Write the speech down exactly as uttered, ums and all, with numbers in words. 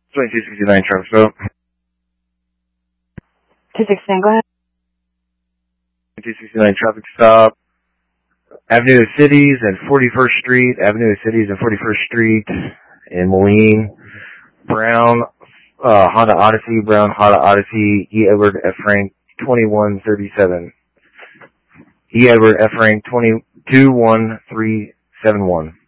twenty-two sixty-nine traffic stop. two sixty-nine, go ahead. twenty-two sixty-nine traffic stop. Avenue of Cities and forty-first Street. Avenue of Cities and forty-first Street in Moline. Brown, uh, Honda Odyssey. Brown Honda Odyssey. E. Edward F. Frank, twenty-one thirty-seven. E. Edward F. Frank, twenty-two one three seven one.